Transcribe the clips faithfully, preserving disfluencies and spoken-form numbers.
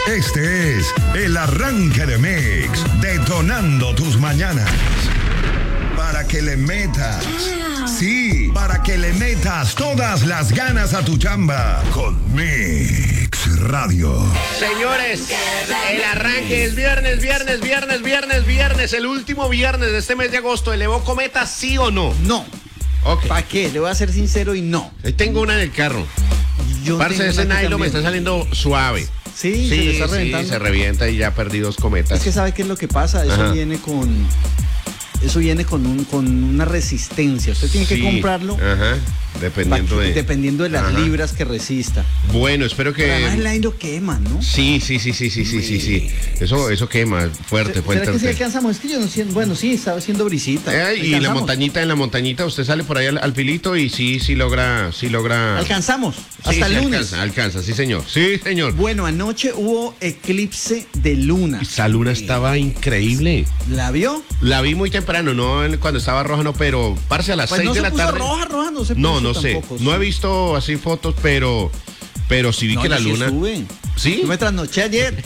Este es el arranque de Mix, detonando tus mañanas. Para que le metas, sí, para que le metas todas las ganas a tu chamba con Mix Radio. Señores, el arranque es viernes, viernes, viernes, viernes, viernes, el último viernes de este mes de agosto. ¿Elevó cometa, sí o no? No. Ok. ¿Para qué? Le voy a ser sincero y no. Ahí tengo una en el carro. Yo Parce, tengo ese una que nylon me también. está saliendo suave. Sí, se le está sí, reventando. se revienta y ya perdí dos cometas. Es que ¿sabe qué es lo que pasa? Eso Ajá. viene con... Eso viene con un con una resistencia. Usted tiene que Sí, comprarlo Ajá, dependiendo pa- de... dependiendo de las Ajá. libras que resista. Bueno, espero que... Pero además el line lo quema, ¿no? Sí, sí, sí, sí, sí, sí, sí, sí. Eso, eso quema fuerte, ¿Será fuerte. que sí fuerte. alcanzamos? Es que yo no siento... Bueno, sí, estaba haciendo brisita. Eh, y la ¿Alcanzamos? montañita, en la montañita, usted sale por ahí al, al filito y sí, sí logra, sí logra... Alcanzamos. Sí, Hasta sí el lunes. Alcanza, alcanza, sí señor, sí señor. Bueno, anoche hubo eclipse de luna. Esa luna estaba increíble. ¿La vio? La vi muy temprano, no en- cuando estaba roja, no, pero parce a las Pues seis no de se la puso tarde. roja, roja, no se No, puso no sé. tampoco, No sí. he visto así fotos, pero pero sí vi No, que la yo sí luna. estuve. ¿Sí? Yo me trasnoché ayer.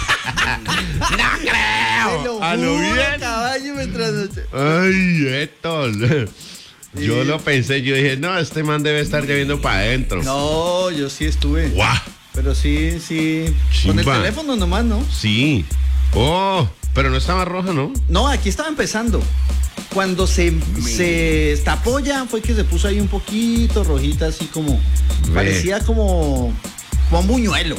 ¡No creo! Te lo A lo juro, bien. caballo, me trasnoché. Ay, Héctor. Yo Sí. lo pensé, yo dije, no, este man debe estar lloviendo para adentro. No, yo sí estuve. ¡Guau! Pero sí, sí. Con el Chimba. teléfono nomás, ¿no? Sí. Oh, pero no estaba roja, ¿no? No, aquí estaba empezando. Cuando se, se tapó ya fue que se puso ahí un poquito rojita, así como. Ve. Parecía como. Como un buñuelo.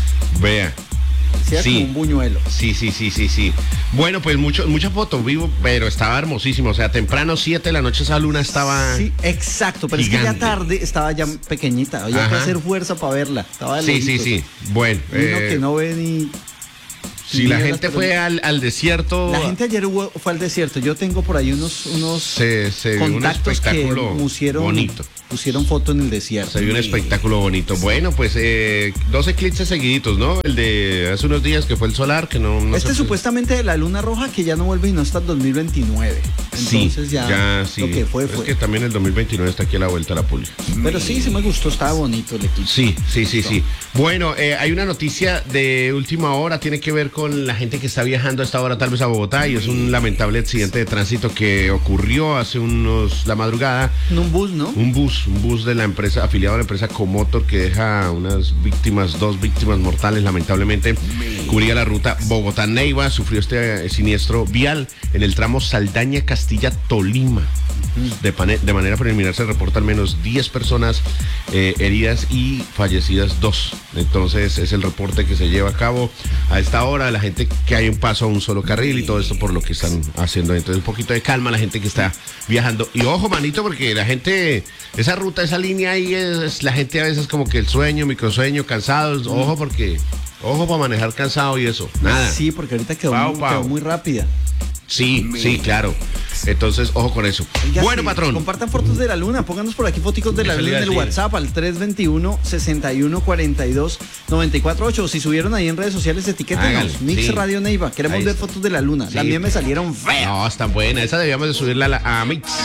Vea. Parecía Sí. como un buñuelo. Sí, sí, sí, sí, sí. Bueno, pues mucho, muchas fotos vivo, pero estaba hermosísimo. O sea, temprano, siete de la noche, esa luna estaba. Sí, exacto. Pero es que Gigante. ya tarde estaba ya pequeñita. Había que Ajá. hacer fuerza para verla. Estaba de Sí, sí, lejitos. sí. Bueno, Y uno eh, que no ve ni. si ni la ve las gente personas. fue al, al desierto, La gente ayer hubo- fue al desierto. Yo tengo por ahí unos, unos se, se vio un contactos que espectáculo pusieron, bonito. pusieron foto en el desierto. Se vio un espectáculo bonito. Bueno, pues eh, dos eclipses seguiditos, ¿no? El de hace unos días que fue el solar, que no. no Este sé- supuestamente de la luna roja que ya no vuelve y no hasta el dos mil veintinueve. Sí, Entonces ya, sí. lo que fue Es fue. que también el dos mil veintinueve está aquí a la vuelta a la pública. Pero sí, sí me gustó, estaba bonito el eclipse. Sí, sí, sí, sí. Bueno, eh, hay una noticia de última hora, tiene que ver con la gente que está viajando a esta hora tal vez a Bogotá y es un lamentable accidente de tránsito que ocurrió hace unos, la madrugada. En un bus, ¿no? Un bus, un bus de la empresa, afiliado a la empresa Comotor, que deja unas víctimas, dos víctimas mortales, lamentablemente. Cubría la ruta Bogotá-Neiva, sufrió este eh, siniestro vial en el tramo Saldaña-Castilla-Tolima. De, pane- de manera preliminar se reporta al menos diez personas eh, heridas y fallecidas dos. Entonces es el reporte que se lleva a cabo a esta hora. La gente que hay un paso a un solo carril y todo esto por lo que están haciendo. Entonces un poquito de calma la gente que está viajando. Y ojo, manito, porque la gente, esa ruta, esa línea ahí es la gente a veces como que el sueño, microsueño, cansados. Ojo porque, ojo para manejar cansado y eso. Nada. Sí, porque ahorita quedó, Pau, muy, pau. quedó muy rápida. Sí, sí, claro. Entonces, ojo con eso. Oiga, Bueno, sí, patrón. Compartan fotos de la luna, pónganos por aquí foticos de la Eso le luna iba en a el decir. WhatsApp al tres veintiuno, sesenta y uno, cuarenta y dos, noventa y cuatro ocho. O si subieron ahí en redes sociales, etiquétenos. Hágale, Mix sí. Radio Neiva. Queremos Ahí ver está. fotos de la luna. Sí. Las mías me salieron feas. No, está buena. Esa debíamos de subirla a, la, a Mix.